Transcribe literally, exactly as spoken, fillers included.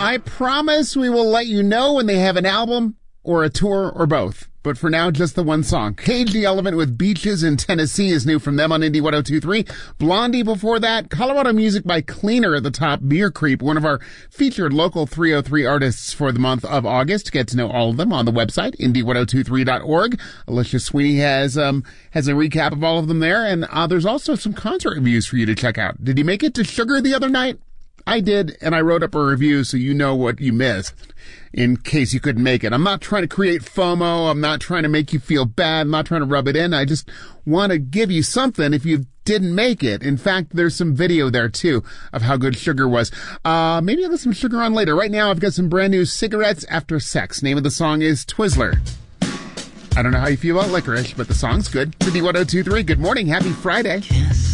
I promise we will let you know when they have an album or a tour or both. But for now, just the one song. Cage the Elephant with Beaches in Tennessee is new from them on Indie one oh two point three. Blondie before that. Colorado music by Cleaner at the top. Beer Creep, one of our featured local three oh three artists for the month of August. Get to know all of them on the website, indie one oh two three dot org. Alicia Sweeney has um has a recap of all of them there. And uh, there's also some concert reviews for you to check out. Did you make it to Sugar the other night? I did, and I wrote up a review so you know what you missed in case you couldn't make it. I'm not trying to create FOMO. I'm not trying to make you feel bad. I'm not trying to rub it in. I just want to give you something if you didn't make it. In fact, there's some video there, too, of how good Sugar was. Uh, maybe I'll get some Sugar on later. Right now, I've got some brand new Cigarettes After Sex. Name of the song is Twizzler. I don't know how you feel about licorice, but the song's good. Indie one oh two point three, good morning. Happy Friday. Yes.